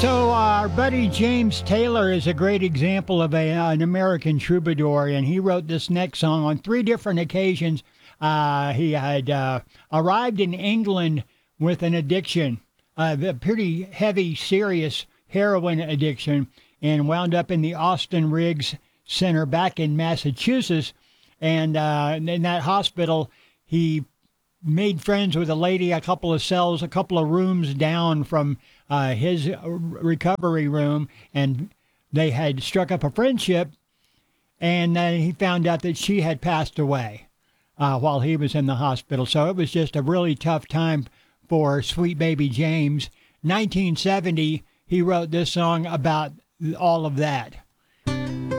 So our buddy James Taylor is a great example of an American troubadour, and he wrote this next song on three different occasions. He had arrived in England with an addiction, a pretty heavy, serious heroin addiction, and wound up in the Austin Riggs Center back in Massachusetts. And in that hospital, he made friends with a lady a couple of cells, a couple of rooms down from his recovery room, and they had struck up a friendship, and then he found out that she had passed away while he was in the hospital. So it was just a really tough time for sweet baby James. 1970, he wrote this song about all of that.